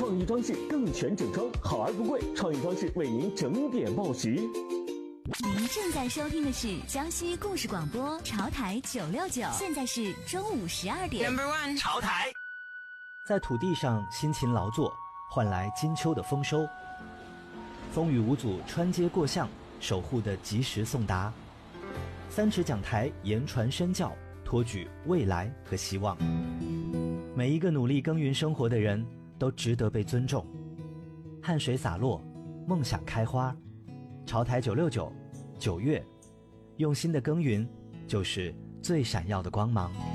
创意装饰更全整装，好而不贵，创意装饰为您整点报时。 您正在收听的是江西故事广播潮台969，现在是中午12点。 Number one， 潮台。 在土地上辛勤劳作，换来金秋的丰收。风雨无阻穿街过巷，守护的及时送达。三尺讲台言传身教，托举未来和希望。每一个努力耕耘生活的人都值得被尊重。汗水洒落，梦想开花。潮台969，9月，用心的耕耘就是最闪耀的光芒。